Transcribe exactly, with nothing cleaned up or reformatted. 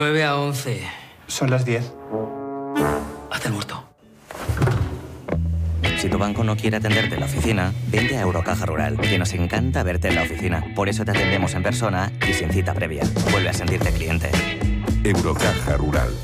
nueve a once. Son las diez. Haz el muerto. Si tu banco no quiere atenderte en la oficina, vente a Eurocaja Rural, que nos encanta verte en la oficina. Por eso te atendemos en persona y sin cita previa. Vuelve a sentirte cliente. Eurocaja Rural.